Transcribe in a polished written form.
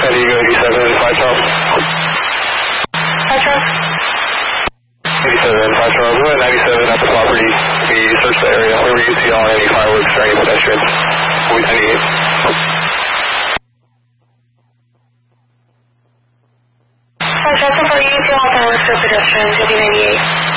San Diego 87, 5 Charles. 5 Charles. 87, 5 Charles. We're at 97 at the property. We search the area. Wherever you see on any fireworks or any pedestrians. We 98. 5 Charles, so far you see all fireworks or pedestrians, will be 98.